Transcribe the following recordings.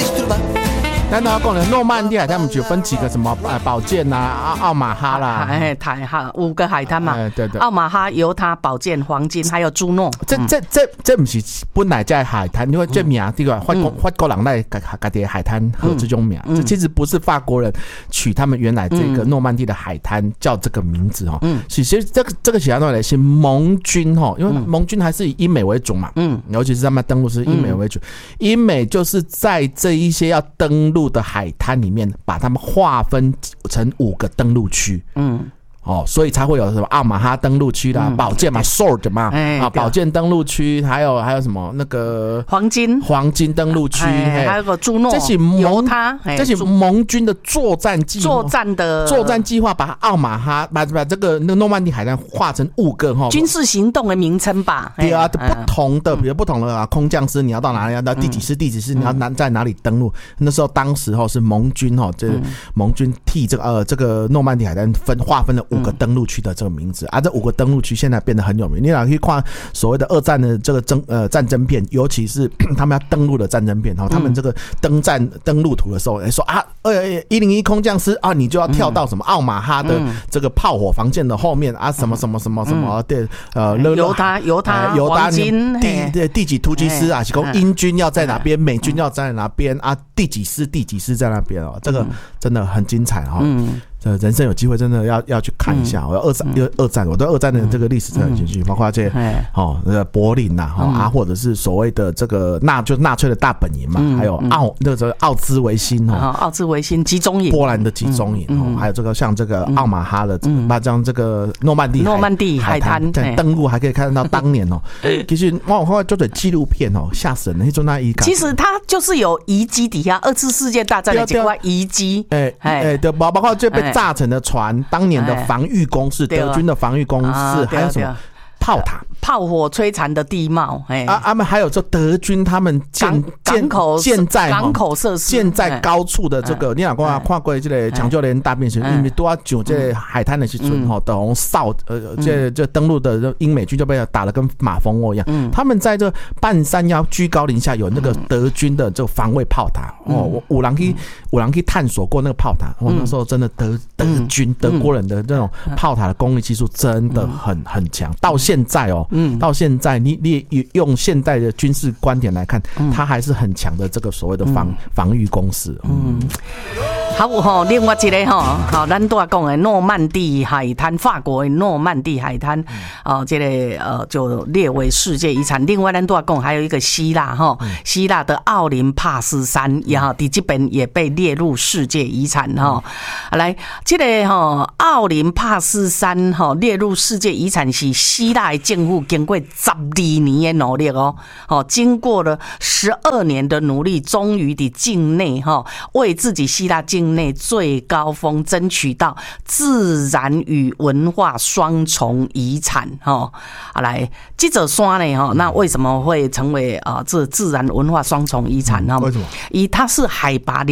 咱要讲的诺曼底海滩，我们就分几个什么宝剑啊、奥马哈啦， 五个海滩嘛， 对对， 奥马哈、犹他、宝剑、黄金，还有朱诺。 这不是本来在海滩，因为这名这个法国人来家己海滩和这种名，这其实不是法国人取他们原来这个诺曼底的海滩叫这个名字哈。其实这个其他东西是盟军哈，因为盟军还是以英美为主嘛，尤其是他们登陆是英美为主，英美就是在这一些要登陆的海滩里面，把它们划分成5个登陆区。所以才会有什么奥马哈登陆区啦，宝剑嘛 ，sword 嘛，宝剑登陆区，还有什么那个黄金登陆区， 还有个朱诺， 这是盟军的作战计划，把奥马哈把这个诺曼底海滩划成5个军事行动的名称吧。 对啊，不同的，比如不同的空降师，你要到哪里？要到第几师？你要在哪里登陆？那时候当时是盟军盟军替这个诺曼底海滩划分了5个登陆区的这个名字啊，这5个登陆区现在变得很有名。你哪可以看所谓的2战的这个战争片，尤其是他们要登陆的战争片，他们这个登陆图的时候，说啊，101空降师啊，你就要跳到什么奥马哈的这个炮火防线的后面啊，什么对， 犹他黄金第几突击师啊，是讲英军要在哪边，美军要在哪边啊，第几师在那边哦，这个真的很精彩哈。人生有机会真的要去看一下。二战，我对2战的这个历史真的很兴趣，包括柏林呐，或者是所谓的这个纳粹的大本营嘛，还有奥兹维辛集中营， 波兰的集中营，还有这个像这个奥马哈的，像这个诺曼底海滩登陆，还可以看到当年其实我后来做的纪录片吓死人了，那一其实它就是有遗迹底下2次世界大战的几块遗迹， 对，包括这被炸成的船，当年的防御工事，德军的防御工事，还有什么炮塔、 炮火摧残的地貌， 他们还有这德军他们港口设施建在高处的这个，你若看过这个抢救连大变形，因为都要上这海滩的时阵等扫这登陆的英美军就被打得跟马蜂窝一样。他们在这半山腰居高临下有那个德军的这个防卫炮塔有人去探索过那个炮塔，那时候真的德国人的这种炮塔的工艺技术真的很强，到现在你用现代的军事观点来看，它还是很强的这个所谓的防御工事。 好，另外一个好，咱都要讲的诺曼底海滩，法国的诺曼底海滩，这个就列为世界遗产。另外，咱都要讲还有一个希腊希腊的奥林帕斯山也在这边也被列入世界遗产来，这个奥林帕斯山列入世界遗产是希腊的政府经过12年的努力经过了12年的努力，终于在境内为自己希腊境内最高峰争取到自然与文化双重遗产来，这座山呢那为什么会成为这自然文化双重遗产为什么？ 它是海拔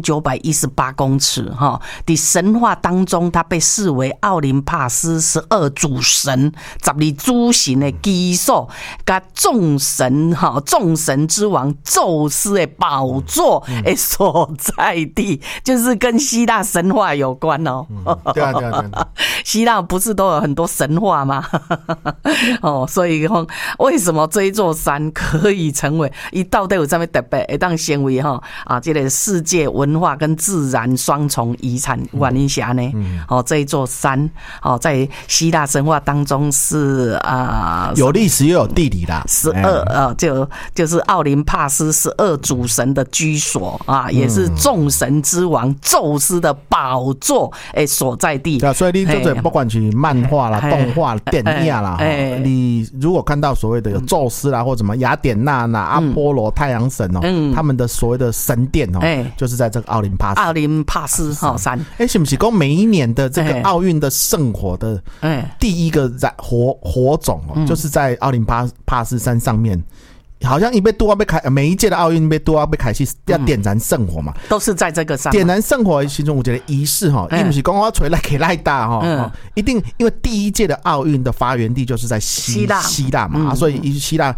2918公尺在神话当中，它被视为奥林帕斯12主神12主神的基础，跟众神之王宙斯的宝座的所在地，就是跟希腊神话有关对啊， 希腊不是都有很多神话吗？所以为什么这一座山可以成为它到底有什么特别会当成为这个世界文化跟自然双重遗产原因是呢？这一座山在希腊神话当中是有历史又有地理啦就是奥林帕斯12主神的居所也是众神之王宙斯的宝座所在地。 对啊，所以你就是不管是漫画啦、动画、电影啦，你如果看到所谓的有宙斯啦，或者什么雅典娜啦、阿波罗太阳神他们的所谓的神殿就是在这个奥林帕斯山。 是不是说每一年的这个奥运的圣火的第一个火种就是在奥林帕斯山上面？好像每一届的奥运被都要被开始要点燃圣火嘛， 都是在这个上点燃圣火的其中我觉得仪式因为是讲我吹来给赖大一定因为第一届的奥运的发源地就是在希腊嘛所以希腊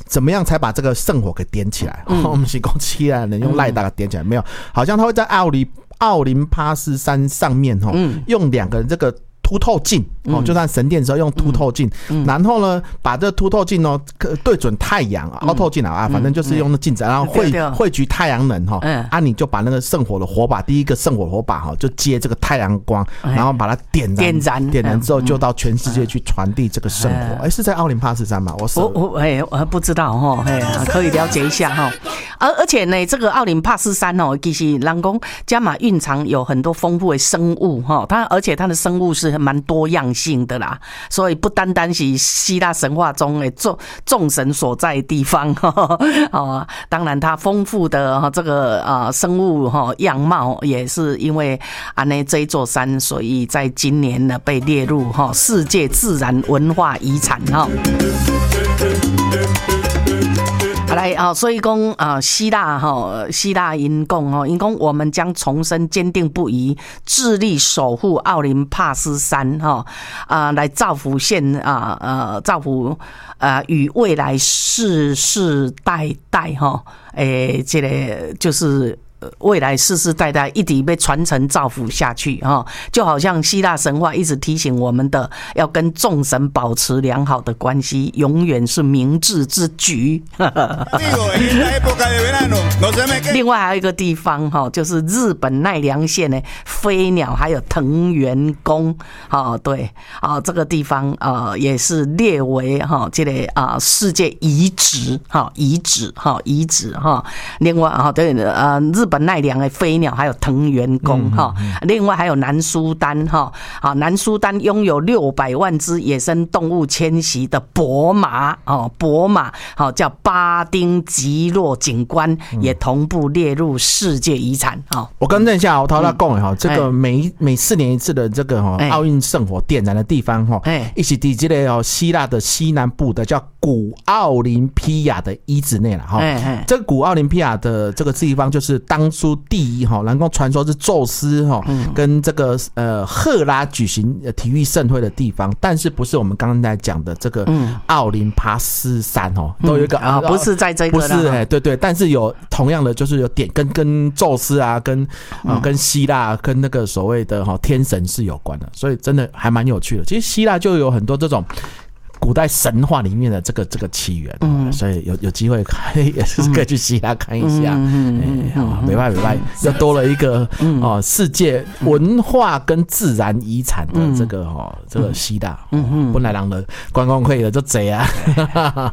怎么样才把这个圣火给点起来？我们是讲希腊人用赖达点起来，没有，好像他会在奥林帕斯山上面用2个这个凸透镜就像神殿的时候用凸透镜，然后呢把这凸透镜对准太阳凹透镜反正就是用那镜子，然后汇聚太阳能你就把那个圣火的火把，第一个圣火的火把就接这个太阳光，然后把它点燃之后，就到全世界去传递这个圣火。是在奥林帕斯山吗？ 我不知道可以了解一下而且呢，这个奥林帕斯山其实人讲加马蕴藏有很多丰富的生物而且它的生物是蛮多样性的啦，所以不单单是希腊神话中的众神所在的地方当然它丰富的这个生物样貌也是因为这一座山，所以在今年呢被列入世界自然文化遗产来所以讲希腊因讲我们将重申坚定不移致力守护奥林帕斯山来造福与未来世代这个就是未来世世代代一直被传承造福下去就好像希腊神话一直提醒我们的，要跟众神保持良好的关系，永远是明智之举。另外还有一个地方就是日本奈良县的飞鸟还有藤原宫对这个地方也是列为这个世界遗址另外对日本奈良的飞鸟还有藤原宫另外还有南苏丹南苏丹拥有600万只野生动物迁徙的博马叫巴丁吉洛景观也同步列入世界遗产我更正一下陶大讲这个每4年一次的这个奥运圣火点燃的地方一起在这个希腊的西南部的叫古奥林匹亚的遗址内了这个古奥林匹亚的这个地方就是当初第一然后传说是宙斯跟这个赫拉举行体育盛会的地方，但是不是我们刚刚在讲的这个奥林帕斯山都有一个不是在这个不是对，但是有同样的就是有点跟宙斯跟希腊跟那个所谓的天神是有关的，所以真的还蛮有趣的。其实希腊就有很多这种古代神话里面的这个起源所以有机会也是可以去希腊看一下没办法又多了一个世界文化跟自然遗产的这个希腊本来人的观光客的就多